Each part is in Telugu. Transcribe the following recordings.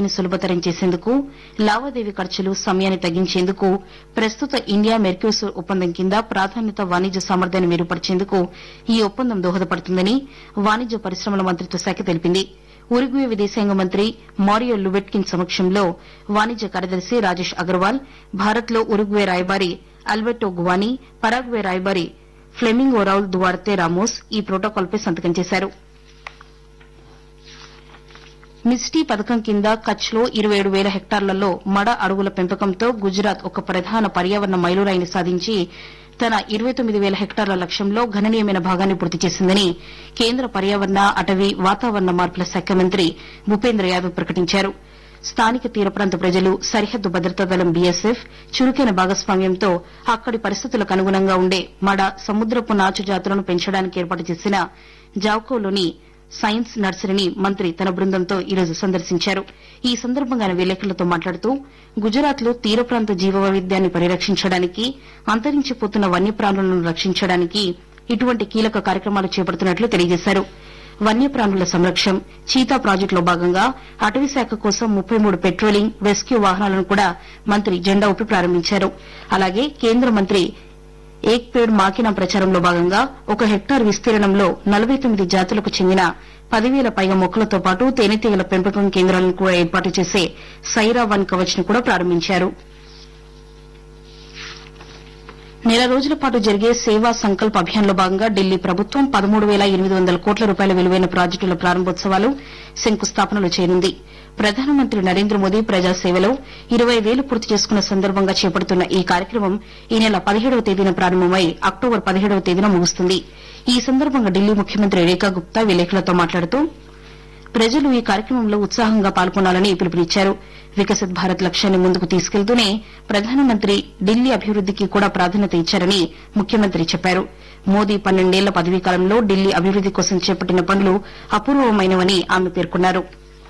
లావాదేవీలను సులభతరం చేసేందుకు లావాదేవీ ఖర్చులు సమయాన్ని తగ్గించేందుకు ప్రస్తుత ఇండియా మెర్క్యూసూర్ ఒప్పందం కింద ప్రాధాన్యత వాణిజ్య సామర్థ్యాన్ని మెరుగుపరిచేందుకు ఈ ఒప్పందం దోహదపడుతుందని వాణిజ్య పరిశ్రమల మంత్రిత్వ శాఖ తెలిపింది. ఉరుగ్వే విదేశాంగ మంత్రి మారియో లుబెట్కిన్ సమక్షంలో వాణిజ్య కార్యదర్శి రాజేష్ అగర్వాల్, భారత్లో ఉరుగ్వే రాయబారి అల్బెర్టో గువానీ, పరాగ్వే రాయబారి ఫ్లెమింగో రౌల్ దువార్తే రామోస్ ఈ ప్రోటోకాల్పై సంతకం చేశారు. మిస్టీ పథకం కింద కచ్లో 27,000 హెక్టార్లలో మడ అడవుల పెంపకంతో గుజరాత్ ఒక ప్రధాన పర్యావరణ మైలురాయిని సాధించి తన 29,000 హెక్టార్ల లక్ష్యంలో గణనీయమైన భాగాన్ని పూర్తి చేసిందని కేంద్ర పర్యావరణ, అటవీ, వాతావరణ మార్పుల శాఖ మంత్రి భూపేంద్ర యాదవ్ ప్రకటించారు. స్థానిక తీర ప్రాంత ప్రజలు, సరిహద్దు భద్రతా దళం బీఎస్ఎఫ్ చురుకైన భాగస్వామ్యంతో అక్కడి పరిస్థితులకు అనుగుణంగా ఉండే మడ, సముద్రపు నాచు జాతులను పెంచడానికి ఏర్పాటు చేసిన జావ్కోలోని సైన్స్ నర్సరీని మంత్రి తన బృందంతో ఈరోజు సందర్శించారు. ఈ సందర్భంగా ఆయన విలేకరులతో మాట్లాడుతూ గుజరాత్లో తీర ప్రాంత జీవ వైవిధ్యాన్ని పరిరక్షించడానికి, అంతరించిపోతున్న వన్యప్రాణులను రక్షించడానికి ఇటువంటి కీలక కార్యక్రమాలు చేపడుతున్నట్లు తెలియజేశారు. వన్యప్రాణుల సంరక్షణ చీతా ప్రాజెక్టులో భాగంగా అటవీ శాఖ కోసం 33 పెట్రోలింగ్, రెస్క్యూ వాహనాలను కూడా మంత్రి జెండా ఊపి ప్రారంభించారు. అలాగే కేంద్ర మంత్రి ఏక్ పేడ్ మాకినా ప్రచారంలో భాగంగా 1 హెక్టార్ విస్తీర్ణంలో 49 జాతులకు చెందిన 10,000 పైగా మొక్కలతో పాటు తేనెటీగల పెంపకం కేంద్రాలను కూడా ఏర్పాటు చేసే సైరా వన్ కవచ్ ను కూడా ప్రారంభించారు. నెల రోజుల పాటు జరిగే సేవా సంకల్ప్ అభియాన్లో భాగంగా ఢిల్లీ ప్రభుత్వం 13,800 కోట్ల రూపాయల విలువైన ప్రాజెక్టుల ప్రారంభోత్సవాలు, శంకుస్థాపనలు చేయనుంది. ప్రధానమంత్రి నరేంద్ర మోదీ ప్రజాసేవలో 25 ఏళ్లు పూర్తి చేసుకున్న సందర్భంగా చేపడుతున్న ఈ కార్యక్రమం ఈ నెల 17వ తేదీన ప్రారంభమై అక్టోబర్ 17వ తేదీన ముగుస్తుంది. ఈ సందర్భంగా ఢిల్లీ ముఖ్యమంత్రి రేఖా గుప్తా విలేకరులతో మాట్లాడుతూ ప్రజలు ఈ కార్యక్రమంలో ఉత్సాహంగా పాల్గొనాలని పిలుపునిచ్చారు. వికసిత్ భారత్ లక్ష్యాన్ని ముందుకు తీసుకెళ్తూనే ప్రధానమంత్రి ఢిల్లీ అభివృద్దికి కూడా ప్రాధాన్యత ఇచ్చారని ముఖ్యమంత్రి చెప్పారు. మోదీ 12 ఏళ్ల పదవీకాలంలో ఢిల్లీ అభివృద్ది కోసం చేపట్టిన పనులు అపూర్వమైనవని ఆమె పేర్కొన్నారు.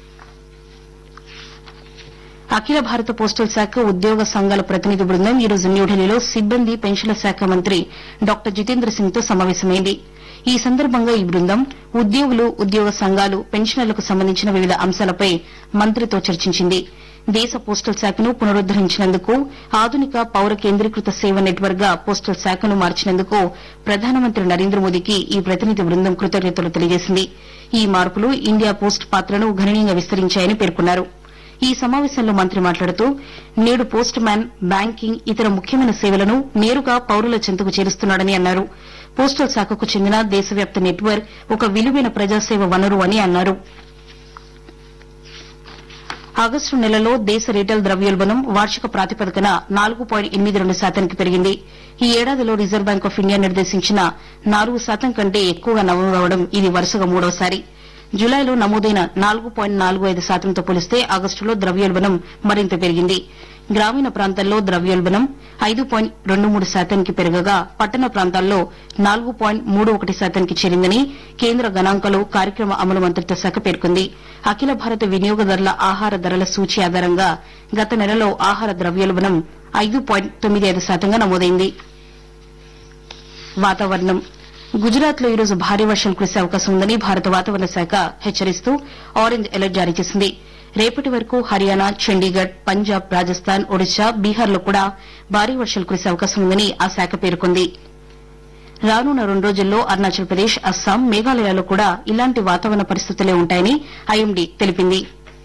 అఖిల భారత పోస్టల్ శాఖ ఉద్యోగ సంఘాల ప్రతినిధి బృందం ఈరోజు న్యూఢిల్లీలో సిబ్బంది, పెన్షన్ల శాఖ మంత్రి డాక్టర్ జితేంద్ర సింగ్ తో సమావేశమైంది. ఈ సందర్భంగా ఈ బృందం ఉద్యోగులు, ఉద్యోగ సంఘాలు, పెన్షనర్లకు సంబంధించిన వివిధ అంశాలపై మంత్రితో చర్చించింది. దేశ పోస్టల్ శాఖను పునరుద్దరించినందుకు, ఆధునిక పౌర కేంద్రీకృత సేవ నెట్వర్క్ గా పోస్టల్ శాఖను మార్చినందుకు ప్రధానమంత్రి నరేంద్ర మోదీకి ఈ ప్రతినిధి బృందం కృతజ్ఞతలు తెలియజేసింది. ఈ మార్పులు ఇండియా పోస్ట్ పాత్రను గణనీయంగా విస్తరించాయని పేర్కొన్నారు. ఈ సమావేశంలో మంత్రి మాట్లాడుతూ నేడు పోస్ట్ మ్యాన్, బ్యాంకింగ్, ఇతర ముఖ్యమైన సేవలను నేరుగా పౌరుల చెంతకు చేరుస్తున్నాడని అన్నారు. పోస్టల్ శాఖకు చెందిన దేశవ్యాప్త నెట్వర్క్ ఒక విలువైన ప్రజాసేవ వనరు అని అన్నారు. ఆగస్టు నెలలో దేశ రీటైల్ ద్రవ్యోల్బణం వార్షిక ప్రాతిపదికన 4.82% పెరిగింది. ఈ ఏడాదిలో రిజర్వ్ బ్యాంక్ ఆఫ్ ఇండియా నిర్దేశించిన 4% కంటే ఎక్కువగా నమోదవడం ఇది వరుసగా మూడవసారి. జులైలో నమోదైన 4.45%తో పోలిస్తే ఆగస్టులో ద్రవ్యోల్బణం మరింత పెరిగింది. గ్రామీణ ప్రాంతాల్లో ద్రవ్యోల్బణం 5.23%కి పెరగగా పట్టణ ప్రాంతాల్లో 4.31%కి చేరిందని కేంద్ర గణాంకాలు, కార్యక్రమ అమలు మంత్రిత్వ శాఖ పేర్కొంది. అఖిల భారత వినియోగదారుల ఆహార ధరల సూచీ ఆధారంగా గత నెలలో ఆహార ద్రవ్యోల్బణం 5.95%గా నమోదైంది. వాతావరణం. గుజరాత్ లో ఈరోజు భారీ వర్షాలు కురిసే అవకాశం ఉందని భారత వాతావరణ శాఖ హెచ్చరిస్తూ ఆరెంజ్ అలర్ట్ జారీ చేసింది. రేపటి వరకు హర్యానా, చండీగఢ్, పంజాబ్, రాజస్థాన్, ఒడిశా, బీహార్లో కూడా భారీ వర్షాలు కురిసే అవకాశం ఉందని ఆ శాఖ పేర్కొంది. రానున్న 2 రోజుల్లో అరుణాచల్ ప్రదేశ్, అస్సాం, మేఘాలయాలో కూడా ఇలాంటి వాతావరణ పరిస్థితులే ఉంటాయని ఐఎండీ తెలిపింది.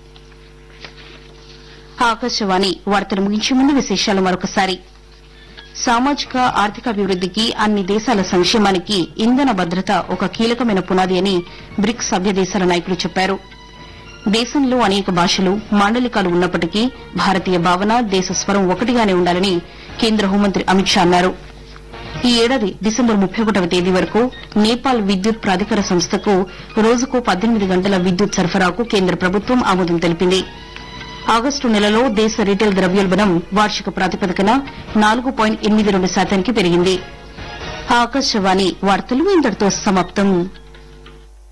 ఆకాశవాణి వార్తలు ముగించే ముందు విశేషాలు మరొకసారి. సామాజిక, ఆర్థికాభివృద్దికి, అన్ని దేశాల సంక్షేమానికి ఇంధన భద్రత ఒక కీలకమైన పునాది అని బ్రిక్స్ సభ్య దేశాల నాయకులు చెప్పారు. దేశంలో అనేక భాషలు, మాండలికాలు ఉన్నప్పటికీ భారతీయ భావన, దేశ స్వరం ఒకటిగానే ఉండాలని కేంద్ర హోంమంత్రి అమిత్ షా అన్నారు. ఈ ఏడాది డిసెంబర్ 31వ తేదీ వరకు నేపాల్ విద్యుత్ ప్రాధికార సంస్థకు రోజుకు 18 గంటల విద్యుత్ సరఫరాకు కేంద్ర ప్రభుత్వం ఆమోదం తెలిపింది. ఆగస్టు నెలలో దేశ రీటైల్ ద్రవ్యోల్బణం వార్షిక ప్రాతిపదికన 4.82%కి పెరిగింది. ఆకాశవాణి వార్తలు ఇంతటితో సమాప్తం.